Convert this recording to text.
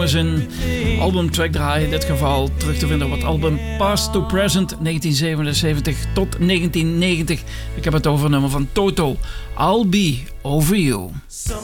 eens een albumtrack draaien. In dit geval terug te vinden op het album Past to Present 1977 tot 1990. Ik heb het over een nummer van Toto, I'll Be Over You.